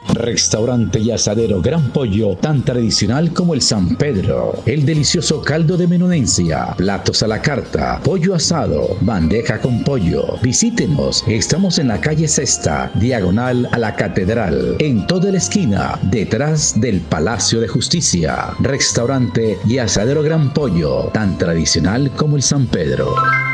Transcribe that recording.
Restaurante y asadero Gran Pollo, tan tradicional como el San Pedro. El delicioso caldo de menudencia, platos a la carta, pollo asado, bandeja con pollo. Visítenos, estamos en la calle Sexta, diagonal a la Catedral, en toda la esquina, detrás del Palacio de Justicia. Restaurante y asadero Gran Pollo, tan tradicional como el San Pedro.